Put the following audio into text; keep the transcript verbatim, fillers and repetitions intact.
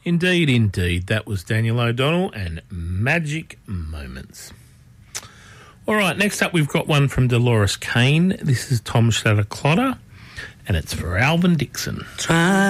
Indeed, indeed. That was Daniel O'Donnell and Magic Moments. All right, next up we've got one from Dolores Kane. This is Tom Shatter Clotter, and it's for Alvin Dixon. Try